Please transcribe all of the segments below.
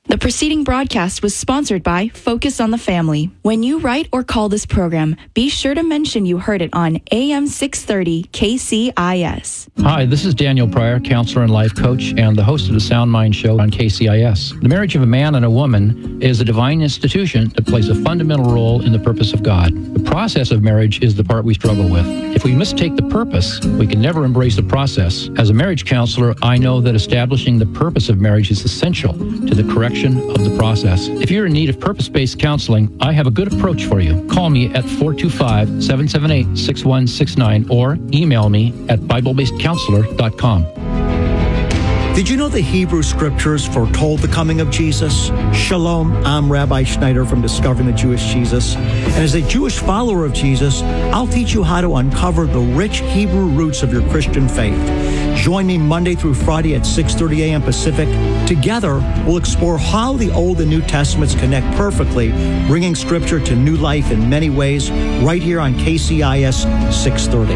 The preceding broadcast was sponsored by Focus on the Family. When you write or call this program, be sure to mention you heard it on AM 630 KCIS. Hi, this is Daniel Pryor, counselor and life coach, and the host of the Sound Mind Show on KCIS. The marriage of a man and a woman is a divine institution that plays a fundamental role in the purpose of God. The process of marriage is the part we struggle with. If we mistake the purpose, we can never embrace the process. As a marriage counselor, I know that establishing the purpose of marriage is essential to the correction of the process. If you're in need of purpose-based counseling, I have a good approach for you. Call me at 425-778-6169 or email me at BibleBasedCounselor.com. Did you know the Hebrew Scriptures foretold the coming of Jesus? Shalom, I'm Rabbi Schneider from Discovering the Jewish Jesus. And as a Jewish follower of Jesus, I'll teach you how to uncover the rich Hebrew roots of your Christian faith. Join me Monday through Friday at 6:30 a.m. Pacific. Together, we'll explore how the Old and New Testaments connect perfectly, bringing Scripture to new life in many ways, right here on KCIS 630.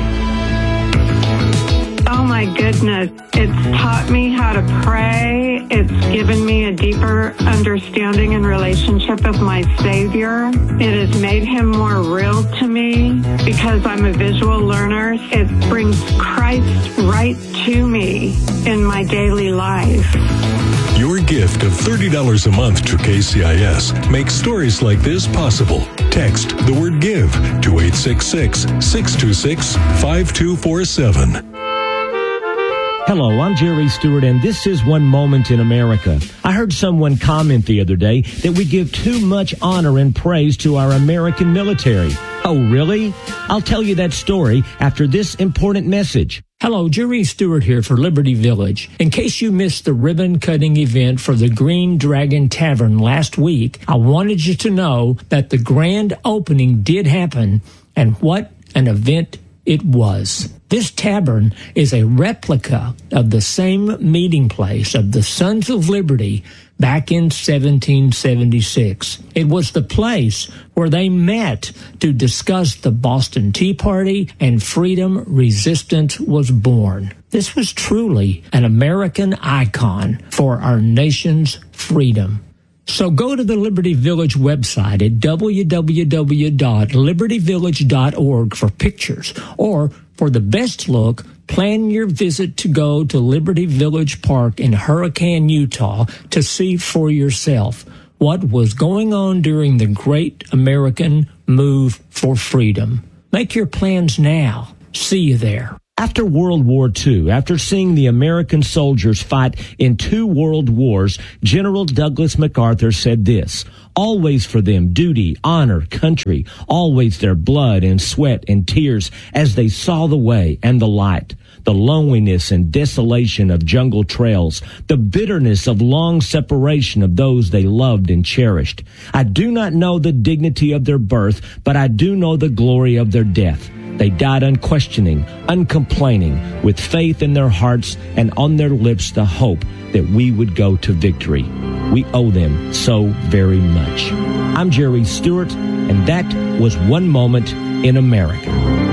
Oh my goodness. It's taught me how to pray. It's given me a deeper understanding and relationship of my Savior. It has made him more real to me because I'm a visual learner. It brings Christ right to me in my daily life. Your gift of $30 a month to KCIS makes stories like this possible. Text the word GIVE to 866-626-5247. Hello, I'm Jerry Stewart, and this is One Moment in America. I heard someone comment the other day that we give too much honor and praise to our American military. Oh, really? I'll tell you that story after this important message. Hello, Jerry Stewart here for Liberty Village. In case you missed the ribbon-cutting event for the Green Dragon Tavern last week, I wanted you to know that the grand opening did happen, and what an event it was. This tavern is a replica of the same meeting place of the Sons of Liberty back in 1776. It was the place where they met to discuss the Boston Tea Party, and freedom resistance was born. This was truly an American icon for our nation's freedom. So go to the Liberty Village website at www.libertyvillage.org for pictures, or for the best look, plan your visit to go to Liberty Village Park in Hurricane, Utah to see for yourself what was going on during the great American move for freedom. Make your plans now. See you there. After World War II, after seeing the American soldiers fight in 2 world wars, General Douglas MacArthur said this: always for them duty, honor, country, always their blood and sweat and tears as they saw the way and the light, the loneliness and desolation of jungle trails, the bitterness of long separation of those they loved and cherished. I do not know the dignity of their birth, but I do know the glory of their death. They died unquestioning, uncomplaining, with faith in their hearts and on their lips the hope that we would go to victory. We owe them so very much. I'm Jerry Stewart, and that was One Moment in America.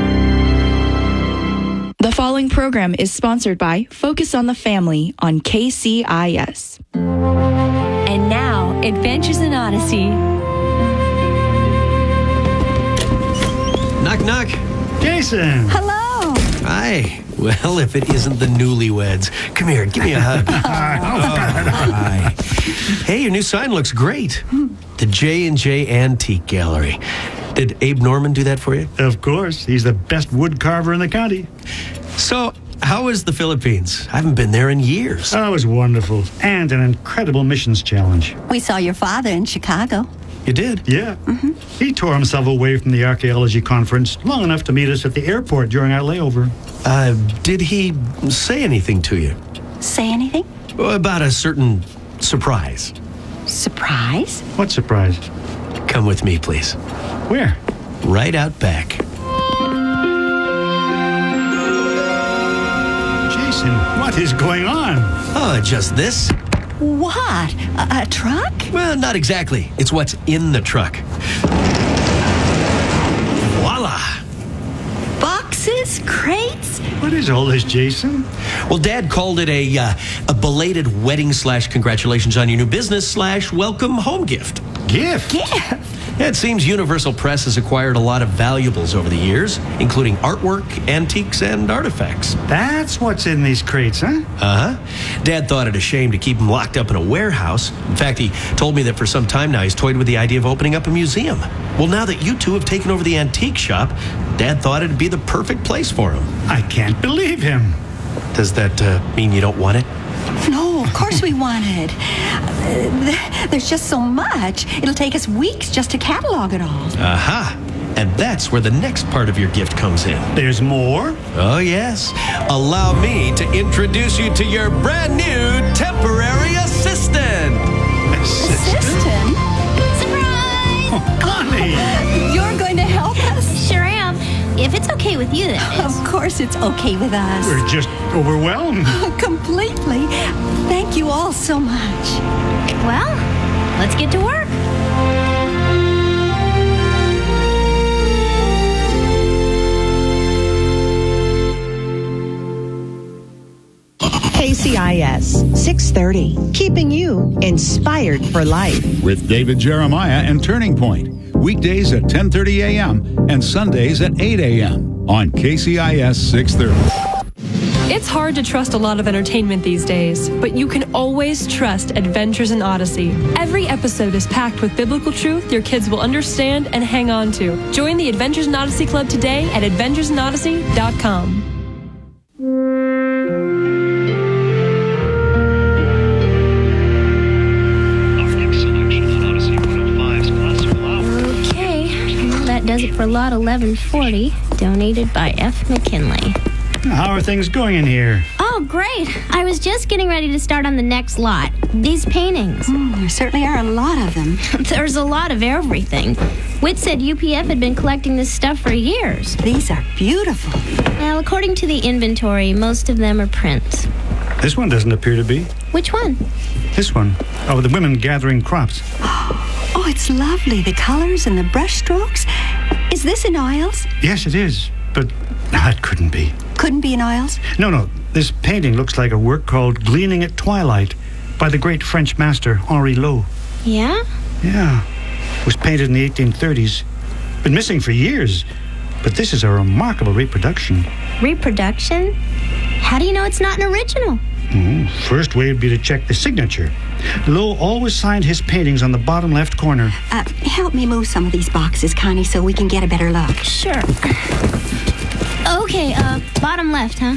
The following program is sponsored by Focus on the Family on KCIS. And now, Adventures in Odyssey. Knock, knock. Jason! Hello! Hi. Well, if it isn't the newlyweds. Come here, give me a hug. Hi. Hey, your new sign looks great. The J&J Antique Gallery. Did Abe Norman do that for you? Of course. He's the best wood carver in the county. So, how was the Philippines? I haven't been there in years. Oh, it was wonderful. And an incredible missions challenge. We saw your father in Chicago. You did? Yeah. Mm-hmm. He tore himself away from the archaeology conference long enough to meet us at the airport during our layover. Did he say anything to you? Say anything? About a certain surprise. Surprise? What surprise? Come with me, please. Where? Right out back. Jason, what is going on? Oh, just this. What? A truck? Well, not exactly. It's what's in the truck. Voila! Box Boxes? Crates? What is all this, Jason? Well, Dad called it a belated wedding / congratulations on your new business / welcome home gift. Gift? Yeah, it seems Universal Press has acquired a lot of valuables over the years, including artwork, antiques, and artifacts. That's what's in these crates, huh? Uh-huh. Dad thought it a shame to keep them locked up in a warehouse. In fact, he told me that for some time now he's toyed with the idea of opening up a museum. Well, now that you two have taken over the antique shop, Dad thought it'd be the perfect place for him. I can't believe him. Does that mean you don't want it? No, of course we want it. There's just so much. It'll take us weeks just to catalog it all. Aha! And that's where the next part of your gift comes in. There's more? Oh, yes. Allow me to introduce you to your brand new temporary assistant. Assistant? Surprise! Oh, Connie! You're going to help us? Sure am. If it's okay with you, that is. Of course it's okay with us. We're just overwhelmed. Completely. Thank you all so much. Well, let's get to work. KCIS 630, keeping you inspired for life. With David Jeremiah and Turning Point. Weekdays at 10:30 a.m. and Sundays at 8 a.m. on KCIS 630. It's hard to trust a lot of entertainment these days, but you can always trust Adventures in Odyssey. Every episode is packed with biblical truth your kids will understand and hang on to. Join the Adventures in Odyssey Club today at adventuresinodyssey.com. Does it for lot 1140, donated by F. McKinley. How are things going in here? Oh, great. I was just getting ready to start on the next lot. These paintings. There certainly are a lot of them. There's a lot of everything. Whit said UPF had been collecting this stuff for years. These are beautiful. Well, according to the inventory, most of them are prints. This one doesn't appear to be. Which one? This one. Oh, the women gathering crops. Oh, it's lovely. The colors and the brush strokes. Is this in oils? Yes, it is. But it couldn't be. Couldn't be in oils? No. This painting looks like a work called Gleaning at Twilight by the great French master Henri Lot. Yeah? Yeah. It was painted in the 1830s. Been missing for years. But this is a remarkable reproduction. Reproduction? How do you know it's not an original? First way would be to check the signature. Lowe always signed his paintings on the bottom left corner. Help me move some of these boxes, Connie, so we can get a better look. Sure. Okay, bottom left, huh?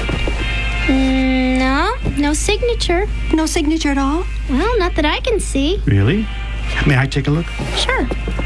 No signature. No signature at all? Well, not that I can see. Really? May I take a look? Sure.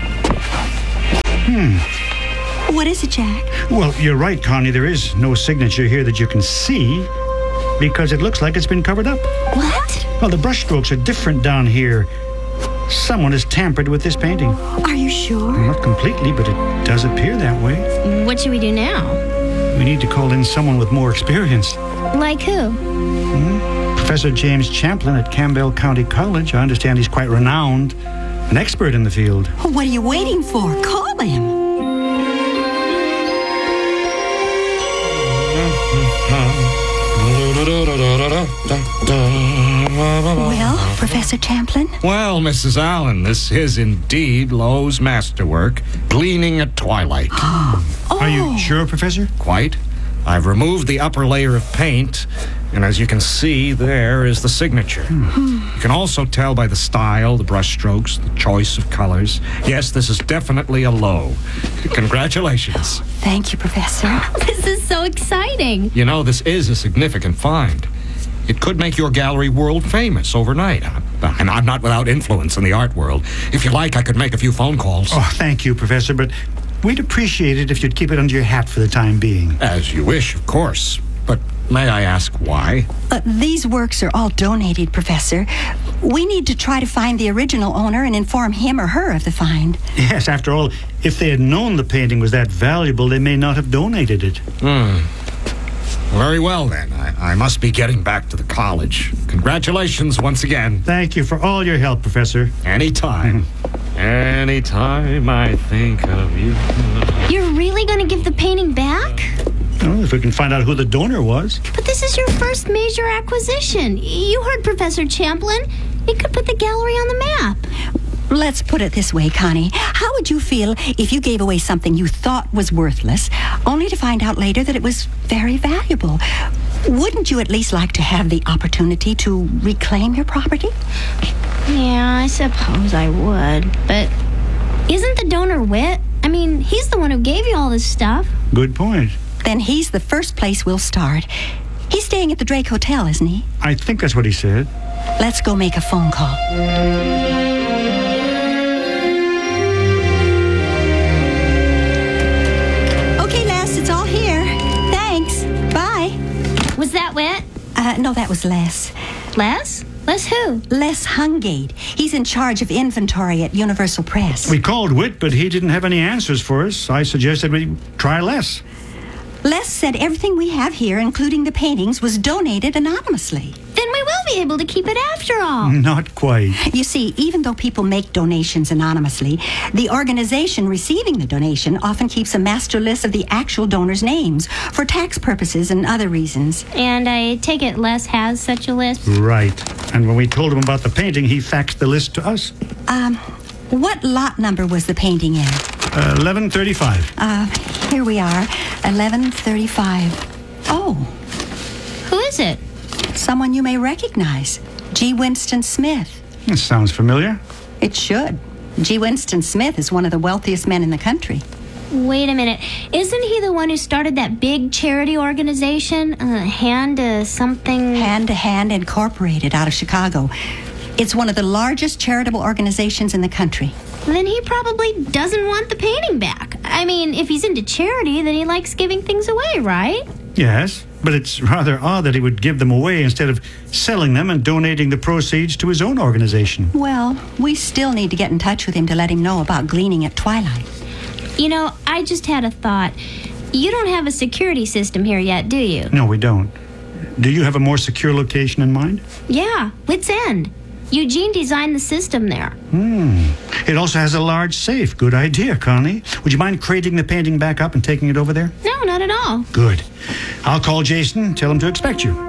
What is it, Jack? Well, you're right, Connie. There is no signature here that you can see because it looks like it's been covered up. What? Well, the brushstrokes are different down here. Someone has tampered with this painting. Are you sure? Well, not completely, but it does appear that way. What should we do now? We need to call in someone with more experience. Like who? Professor James Champlin at Campbell County College. I understand he's quite renowned, an expert in the field. What are you waiting for? Call him. Well, Professor Champlin? Well, Mrs. Allen, this is indeed Lowe's masterwork, Gleaning at Twilight. Are you sure, Professor? Quite. I've removed the upper layer of paint, and as you can see, there is the signature. You can also tell by the style, the brush strokes, the choice of colors. Yes, this is definitely a Lowe. Congratulations. Thank you, Professor. This is so exciting. You know, this is a significant find. It could make your gallery world famous overnight. And I'm not without influence in the art world. If you like, I could make a few phone calls. Oh, thank you, Professor, but we'd appreciate it if you'd keep it under your hat for the time being. As you wish, of course. But may I ask why? These works are all donated, Professor. We need to try to find the original owner and inform him or her of the find. Yes, after all, if they had known the painting was that valuable, they may not have donated it. Very well, then. I must be getting back to the college. Congratulations once again. Thank you for all your help, Professor. Anytime. Anytime I think of you. You're really going to give the painting back? Well, if we can find out who the donor was. But this is your first major acquisition. You heard Professor Champlin. It could put the gallery on the map. Let's put it this way, Connie. How would you feel if you gave away something you thought was worthless, only to find out later that it was very valuable? Wouldn't you at least like to have the opportunity to reclaim your property? Yeah, I suppose I would. But isn't the donor Whit? I mean, he's the one who gave you all this stuff. Good point. Then he's the first place we'll start. He's staying at the Drake Hotel, isn't he? I think that's what he said. Let's go make a phone call. Okay, Les, it's all here. Thanks. Bye. Was that Whit? No, that was Les. Les? Les who? Les Hungate. He's in charge of inventory at Universal Press. We called Whit, but he didn't have any answers for us. I suggested we try Les. Les said everything we have here, including the paintings, was donated anonymously. Then we will be able to keep it after all. Not quite. You see, even though people make donations anonymously, the organization receiving the donation often keeps a master list of the actual donors' names for tax purposes and other reasons. And I take it Les has such a list? Right. And when we told him about the painting, he faxed the list to us. What lot number was the painting in? 1135. Here we are, 1135. Oh. Who is it? Someone you may recognize. G. Winston Smith. That sounds familiar. It should. G. Winston Smith is one of the wealthiest men in the country. Wait a minute. Isn't he the one who started that big charity organization? Hand to something... Hand to Hand Incorporated out of Chicago. It's one of the largest charitable organizations in the country. Then he probably doesn't want the painting back. I mean, if he's into charity, then he likes giving things away, right? Yes, but it's rather odd that he would give them away instead of selling them and donating the proceeds to his own organization. Well, we still need to get in touch with him to let him know about gleaning at twilight. You know, I just had a thought. You don't have a security system here yet, do you? No, we don't. Do you have a more secure location in mind? Yeah, Wits End. Eugene designed the system there. It also has a large safe. Good idea, Connie. Would you mind crating the painting back up and taking it over there? No, not at all. Good. I'll call Jason and tell him to expect you.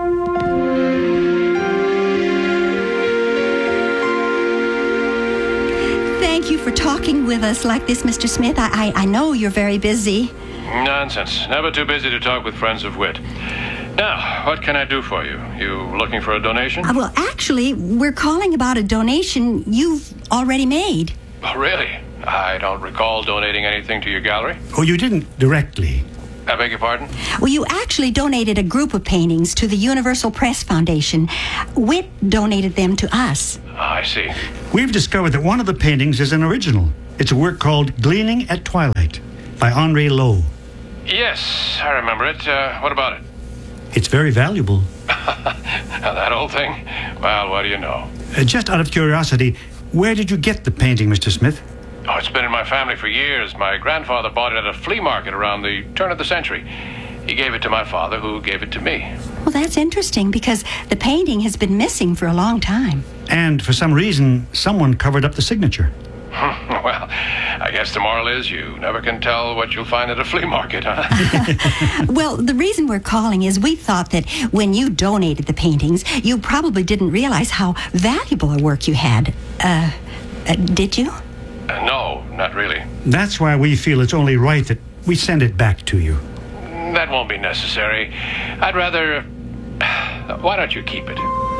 Thank you for talking with us like this, Mr. Smith. I know you're very busy. Nonsense. Never too busy to talk with friends of wit. Now, what can I do for you? You looking for a donation? Well, actually, we're calling about a donation you've already made. Oh, really? I don't recall donating anything to your gallery. Oh, you didn't directly. I beg your pardon? Well, you actually donated a group of paintings to the Universal Press Foundation. Whit donated them to us. I see. We've discovered that one of the paintings is an original. It's a work called Gleaning at Twilight by Henri Lowe. Yes, I remember it. What about it? It's very valuable. That old thing? Well, what do you know? Just out of curiosity, where did you get the painting, Mr. Smith? Oh, it's been in my family for years. My grandfather bought it at a flea market around the turn of the century. He gave it to my father, who gave it to me. Well, that's interesting because the painting has been missing for a long time. And for some reason, someone covered up the signature. Well, I guess the moral is you never can tell what you'll find at a flea market, huh? Well, the reason we're calling is we thought that when you donated the paintings, you probably didn't realize how valuable a work you had. Did you? No, not really. That's why we feel it's only right that we send it back to you. That won't be necessary. I'd rather... Why don't you keep it?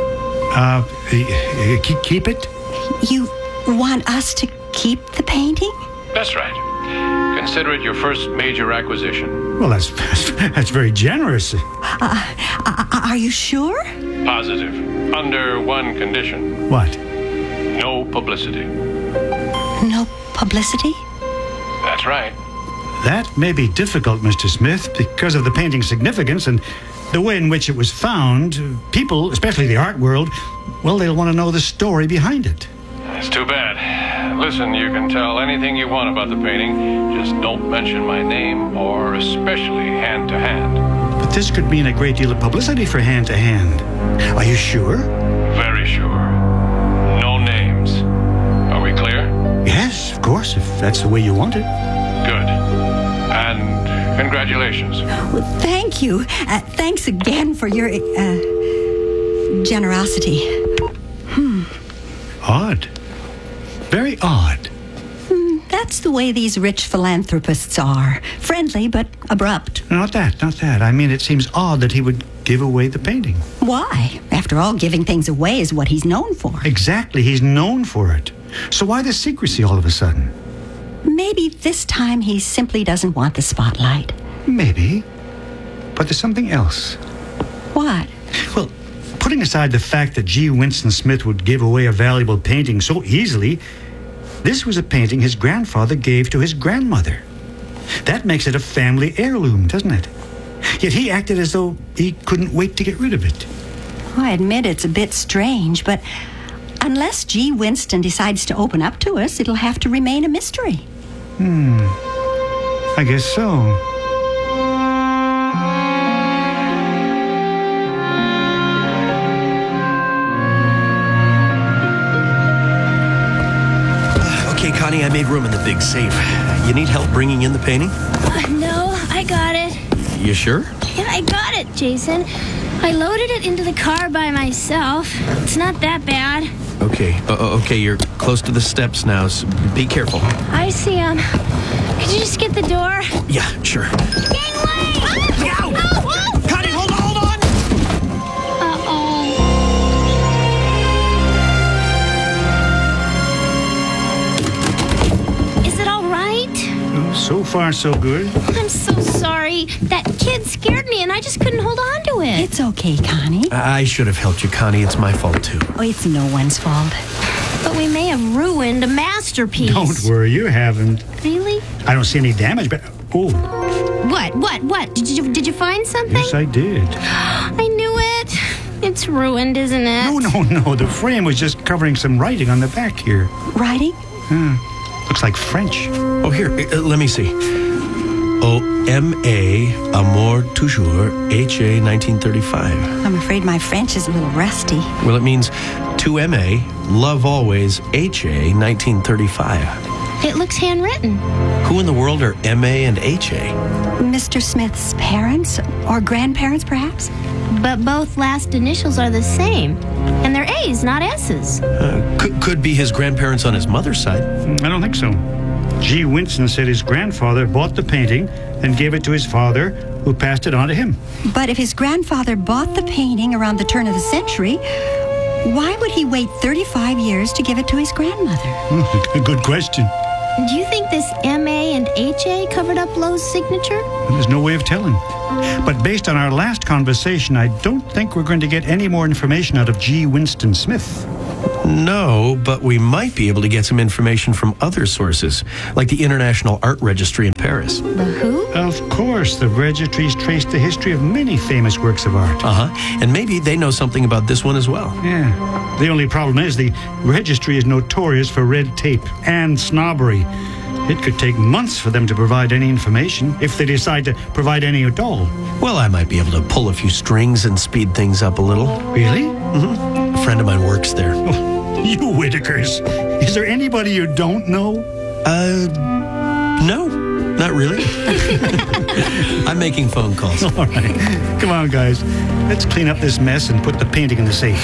Keep it? You want us to keep the painting? That's right. Consider it your first major acquisition. Well, that's very generous. Are you sure? Positive. Under one condition. What? No publicity. No publicity? That's right. That may be difficult, Mr. Smith, because of the painting's significance and the way in which it was found. People, especially the art world, well, they'll want to know the story behind it. It's too bad. Listen, you can tell anything you want about the painting. Just don't mention my name or especially Hand to Hand. But this could mean a great deal of publicity for Hand to Hand. Are you sure? Very sure. No names. Are we clear? Yes, of course, if that's the way you want it. Good. And Congratulations. Well, thank you. Thanks again for your generosity. Odd. Very odd. That's the way these rich philanthropists are. Friendly, but abrupt. Not that. I mean, it seems odd that he would give away the painting. Why? After all, giving things away is what he's known for. Exactly. He's known for it. So why the secrecy all of a sudden? Maybe this time he simply doesn't want the spotlight. Maybe. But there's something else. What? Well, putting aside the fact that G. Winston Smith would give away a valuable painting so easily, this was a painting his grandfather gave to his grandmother. That makes it a family heirloom, doesn't it? Yet he acted as though he couldn't wait to get rid of it. I admit it's a bit strange, but unless G. Winston decides to open up to us, it'll have to remain a mystery. I guess so. Okay, Connie, I made room in the big safe. You need help bringing in the painting? No, I got it. You sure? Yeah, I got it, Jason. I loaded it into the car by myself. It's not that bad. Okay, okay, you're close to the steps now, so be careful. I see him. Could you just get the door? Yeah, sure. Gangway! Ow! Connie, hold on! Uh-oh. Is it all right? So far, so good. I'm so sorry. That kid scared me and I just couldn't hold on to it. It's okay, Connie. I should have helped you, Connie. It's my fault, too. Oh, it's no one's fault. But we may have ruined a masterpiece. Don't worry, you haven't. Really? I don't see any damage, but... Oh, What? Did you find something? yes, I did. I knew it. It's ruined, isn't it? No. The frame was just covering some writing on the back here. Writing? Looks like French. Oh, here, let me see. O-M-A, Amour Toujours, H-A, 1935. I'm afraid my French is a little rusty. Well, it means to M-A, Love Always, H-A, 1935. It looks handwritten. Who in the world are M-A and H-A? Mr. Smith's parents or grandparents, perhaps? But both last initials are the same. And they're A's, not S's. Could be his grandparents on his mother's side. I don't think so. G. Winston said his grandfather bought the painting and gave it to his father, who passed it on to him. But if his grandfather bought the painting around the turn of the century, why would he wait 35 years to give it to his grandmother? Good question. Do you think this M.A. and H.A. covered up Lowe's signature? There's no way of telling. But based on our last conversation, I don't think we're going to get any more information out of G. Winston Smith. No, but we might be able to get some information from other sources, like the International Art Registry in Paris. The who? Of course, the registries trace the history of many famous works of art. And maybe they know something about this one as well. Yeah. The only problem is the registry is notorious for red tape and snobbery. It could take months for them to provide any information, if they decide to provide any at all. Well, I might be able to pull a few strings and speed things up a little. Really? Mm-hmm. A friend of mine works there. Oh, you Whitakers. Is there anybody you don't know? No, not really. I'm making phone calls. All right. Come on, guys. Let's clean up this mess and put the painting in the safe.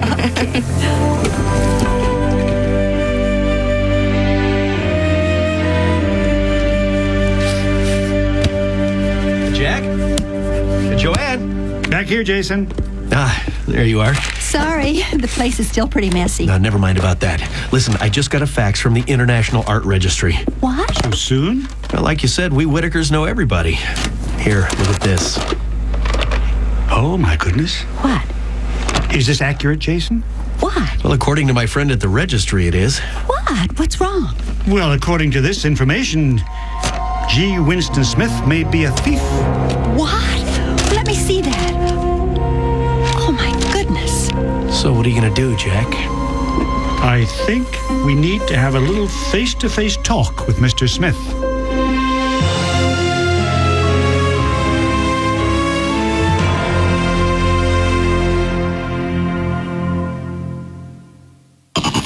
Jack? Joanne? Back here, Jason. There you are. Sorry, the place is still pretty messy. Never mind about that. Listen, I just got a fax from the International Art Registry. What? So soon? Well, like you said, we Whitakers know everybody. Here, look at this. Oh, my goodness. What? Is this accurate, Jason? What? Well, according to my friend at the registry, it is. What? What's wrong? Well, according to this information, G. Winston Smith may be a thief. What? Let me see that. Oh, my goodness. So what are you going to do, Jack? I think we need to have a little face-to-face talk with Mr. Smith.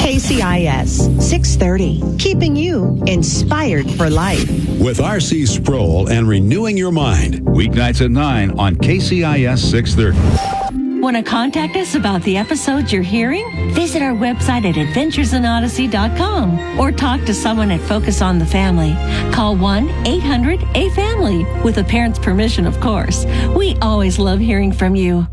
KCIS 630, keeping you inspired for life. With R.C. Sproul and Renewing Your Mind. Weeknights at 9 on KCIS 630. Want to contact us about the episodes you're hearing? Visit our website at adventuresinodyssey.com or talk to someone at Focus on the Family. Call 1-800-A-FAMILY with a parent's permission, of course. We always love hearing from you.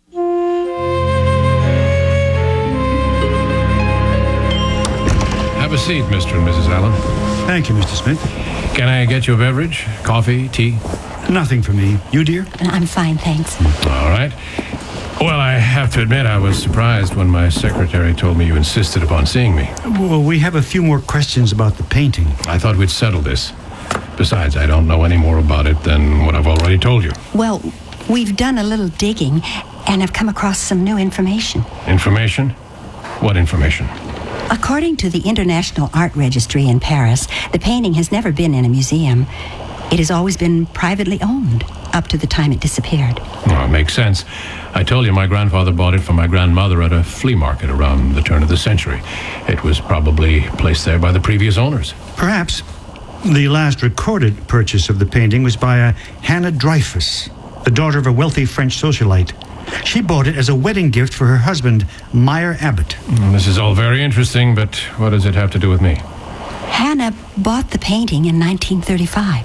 Have a seat, Mr. and Mrs. Allen. Thank you, Mr. Smith. Can I get you a beverage? Coffee, tea? Nothing for me. You, dear? I'm fine, thanks. All right. Well, I have to admit I was surprised when my secretary told me you insisted upon seeing me. Well, we have a few more questions about the painting. I thought we'd settle this. Besides, I don't know any more about it than what I've already told you. Well, we've done a little digging and have come across some new information. Information? What information? According to the International Art Registry in Paris, the painting has never been in a museum. It has always been privately owned up to the time it disappeared. Well, it makes sense. I told you my grandfather bought it from my grandmother at a flea market around the turn of the century. It was probably placed there by the previous owners. Perhaps. The last recorded purchase of the painting was by a Hannah Dreyfus, the daughter of a wealthy French socialite. She bought it as a wedding gift for her husband, Meyer Abbott. This is all very interesting, but what does it have to do with me? Hannah bought the painting in 1935.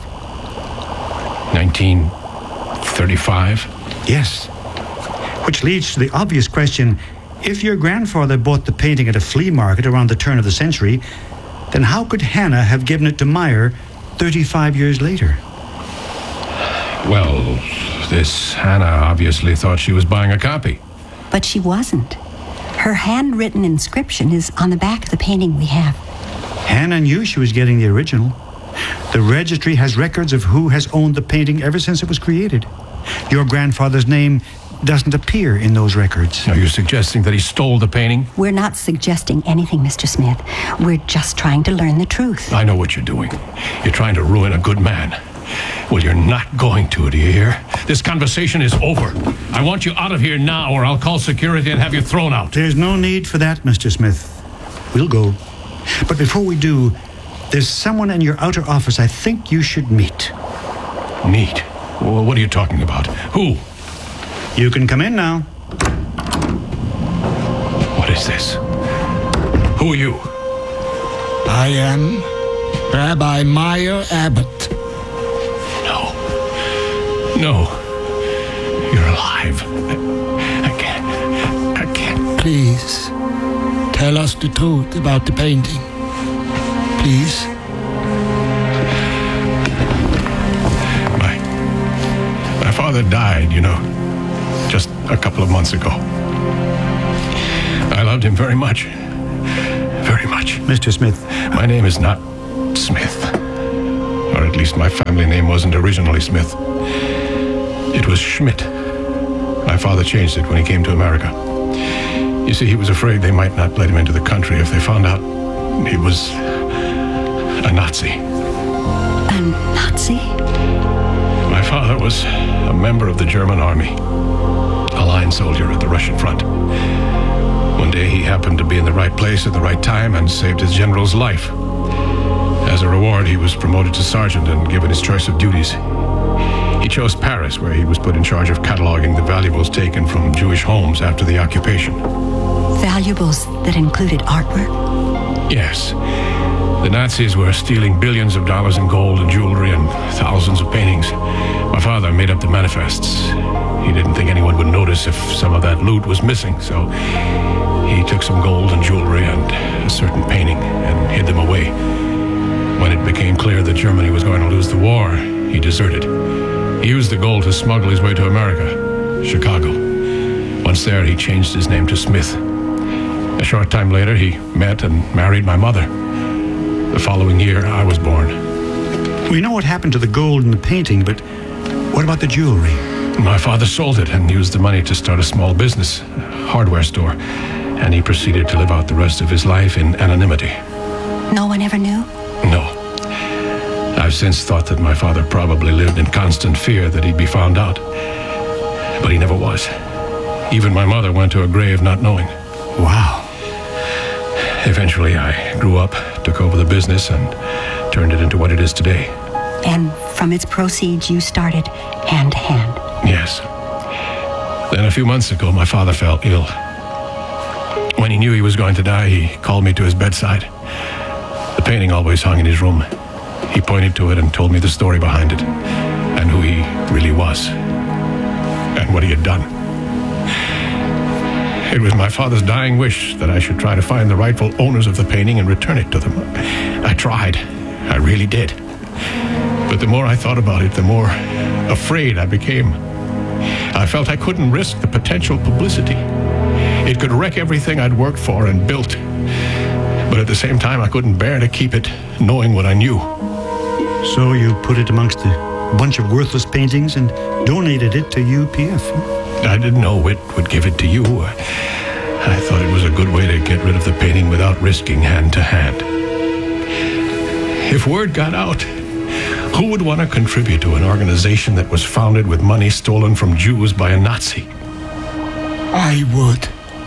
1935? Yes. Which leads to the obvious question, if your grandfather bought the painting at a flea market around the turn of the century, then how could Hannah have given it to Meyer 35 years later? Well, this Hannah obviously thought she was buying a copy. But she wasn't. Her handwritten inscription is on the back of the painting we have. Hannah knew she was getting the original. The registry has records of who has owned the painting ever since it was created. Your grandfather's name doesn't appear in those records. Are you suggesting that he stole the painting? We're not suggesting anything, Mr. Smith. We're just trying to learn the truth. I know what you're doing. You're trying to ruin a good man. Well, you're not going to, do you hear? This conversation is over. I want you out of here now, or I'll call security and have you thrown out. There's no need for that, Mr. Smith. We'll go. But before we do, there's someone in your outer office I think you should meet. Meet? Well, what are you talking about? Who? You can come in now. What is this? Who are you? I am Rabbi Meyer Abbott. No. You're alive. I can't. Please, tell us the truth about the painting. Please. My father died, you know, just a couple of months ago. I loved him very much. Very much. Mr. Smith. My name is not Smith. Or at least my family name wasn't originally Smith. It was Schmidt. My father changed it when he came to America. You see, he was afraid they might not let him into the country if they found out he was a Nazi. A Nazi? My father was a member of the German army, a line soldier at the Russian front. One day he happened to be in the right place at the right time and saved his general's life. As a reward, he was promoted to sergeant and given his choice of duties. He chose Paris, where he was put in charge of cataloging the valuables taken from Jewish homes after the occupation. Valuables that included artwork? Yes. The Nazis were stealing billions of dollars in gold and jewelry and thousands of paintings. My father made up the manifests. He didn't think anyone would notice if some of that loot was missing, so he took some gold and jewelry and a certain painting and hid them away. When it became clear that Germany was going to lose the war, he deserted. He used the gold to smuggle his way to America, Chicago. Once there, he changed his name to Smith. A short time later, he met and married my mother. The following year, I was born. We know what happened to the gold in the painting, but what about the jewelry? My father sold it and used the money to start a small business, a hardware store, and he proceeded to live out the rest of his life in anonymity. No one ever knew? No. I've since thought that my father probably lived in constant fear that he'd be found out. But he never was. Even my mother went to her grave not knowing. Wow. Eventually, I grew up, took over the business, and turned it into what it is today. And from its proceeds, you started Hand to Hand. Yes. Then a few months ago, my father fell ill. When he knew he was going to die, he called me to his bedside. The painting always hung in his room. He pointed to it and told me the story behind it, and who he really was, and what he had done. It was my father's dying wish that I should try to find the rightful owners of the painting and return it to them. I tried. I really did. But the more I thought about it, the more afraid I became. I felt I couldn't risk the potential publicity. It could wreck everything I'd worked for and built. But at the same time, I couldn't bear to keep it, knowing what I knew. So you put it amongst a bunch of worthless paintings and donated it to UPF? I didn't know Whit would give it to you. I thought it was a good way to get rid of the painting without risking Hand to Hand. If word got out, who would want to contribute to an organization that was founded with money stolen from Jews by a Nazi? I would.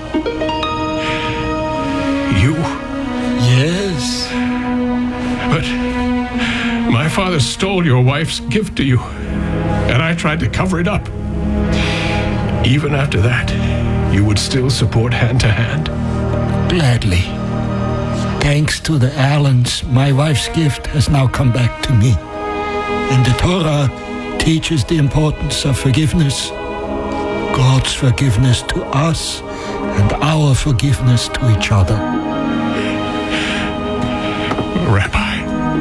You? Yes. But my father stole your wife's gift to you, and I tried to cover it up. Even after that, you would still support Hand to Hand? Gladly. Thanks to the Allens, my wife's gift has now come back to me. And the Torah teaches the importance of forgiveness. God's forgiveness to us and our forgiveness to each other. Rabbi,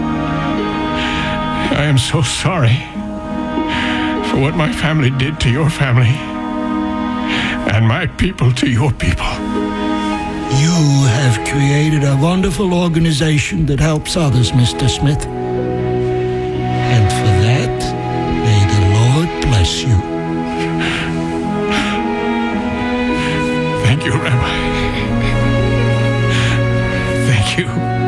I am so sorry for what my family did to your family and my people to your people. You have created a wonderful organization that helps others, Mr. Smith. And for that, may the Lord bless you. Thank you, Rabbi. Thank you.